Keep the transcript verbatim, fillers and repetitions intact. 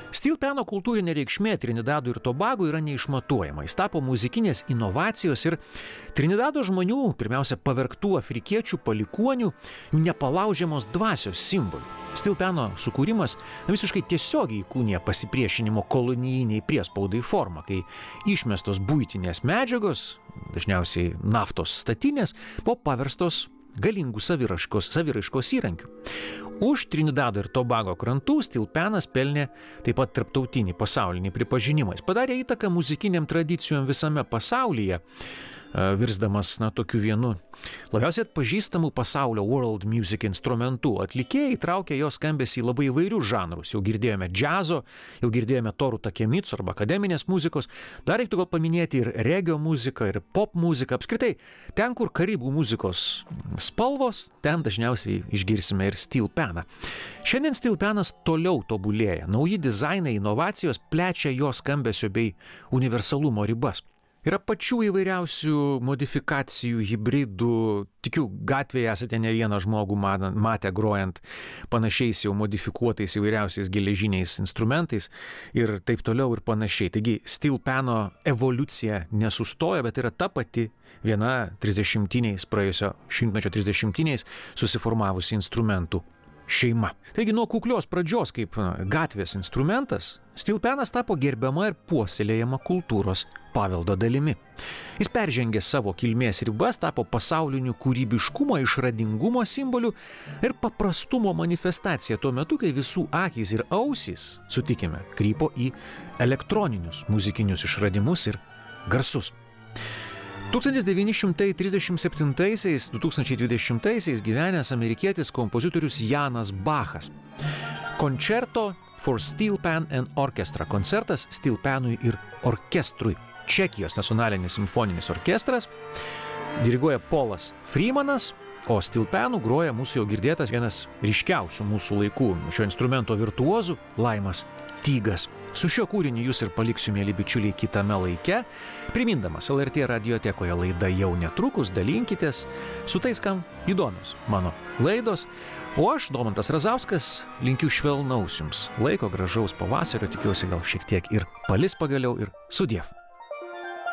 Steel Pano kultūrinė reikšmė Trinidadui ir Tobagui yra neišmatuojama. Jis tapo muzikinės inovacijos ir Trinidado žmonių, pirmiausia, pavergtų afrikiečių palikuonių, jų nepalaužiamos dvasios simboliu. Steel Pano sukūrimas visiškai tiesiogiai įkūnija pasipriešinimo kolonijiniai priespaudai formą, kai išmestos buitinės medžiagos, dažniausiai naftos statinės, buvo paverstos galingų saviraiškos, saviraiškos įrankių. Už Trinidado ir Tobago krantų Steel Panas pelnė taip pat tarptautinį pasaulinį pripažinimą. Jis padarė įtaką muzikiniam tradicijom visame pasaulyje, virsdamas, na, tokiu vienu labiausiai atpažįstamų pasaulio world music instrumentų. Atlikėjai traukė jo skambesį į labai įvairius žanrus. Jau girdėjome džiazo, jau girdėjome Toru Takemicu arba akademinės muzikos. Dar reiktų gal paminėti ir regio muziką, ir pop muziką. Apskritai, ten, kur karibų muzikos spalvos, ten dažniausiai išgirsime ir Steel Paną. Šiandien Steel Panas toliau tobulėja. Nauji dizainai, inovacijos plečia jo skambesio bei universalumo ribas. Yra pačių įvairiausių modifikacijų, hibridų. Tikiu, gatvėje esate ne vieną žmogų matę grojant panašiais jau modifikuotais įvairiausiais geležiniais instrumentais ir taip toliau ir panašiai. Taigi Steel Pano evoliucija nesustoja, bet yra ta pati viena trisdešimtiniais, praėjusio šimtmečio trisdešimtiniais susiformavusi instrumentų šeima. Taigi nuo kuklios pradžios kaip gatvės instrumentas, Steel Panas tapo gerbiama ir puoselėjama kultūros paveldo dalimi. Jis peržengė savo kilmės ribas, tapo pasauliniu kūrybiškumo, išradingumo simboliu ir paprastumo manifestacija tuo metu, kai visų akys ir ausys, sutikime, krypo į elektroninius muzikinius išradimus ir garsus. tūkstantis devyni šimtai trisdešimt septintaisiais - du tūkstančiai dvidešimtaisiais gyvenęs amerikietis kompozitorius Janas Bachas. Concerto for Steel Pan and Orchestra. Koncertas Steel Panui ir orkestrui. Čekijos nacionalinis simfoninis orkestras. Diriguoja Polas Freemanas, o Steel Panu groja mūsų jau girdėtas vienas ryškiausių mūsų laikų šio instrumento virtuozų Laimas Tygas. Su šiuo kūriniu jūs ir paliksiu, mėly bičiuliai, kitame laike. Primindamas, L R T radiotekoje laida jau netrukus, dalinkitės su tais, kam įdomios mano laidos. O aš, Domantas Razauskas, linkiu švelnaus jums laiko, gražaus pavasario, tikiuosi gal šiek tiek ir palis pagaliau ir sudiev.